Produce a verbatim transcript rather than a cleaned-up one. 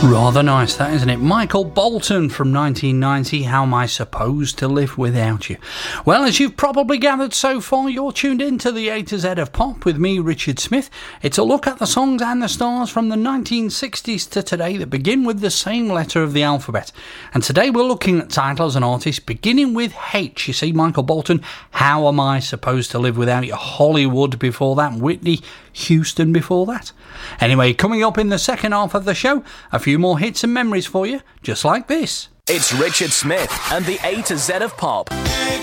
Rather nice, that, isn't it? Michael Bolton from nineteen ninety, How Am I Supposed to Live Without You? Well, as you've probably gathered so far, you're tuned in to the A to Z of Pop with me, Richard Smith. It's a look at the songs and the stars from the nineteen sixties to today that begin with the same letter of the alphabet. And today we're looking at titles and artists beginning with H. You see, Michael Bolton, How Am I Supposed to Live Without You? Hollywood before that, Whitney Houston before that. Anyway, coming up in the second half of the show, a few more hits and memories for you, just like this. It's Richard Smith and the A to Z of Pop.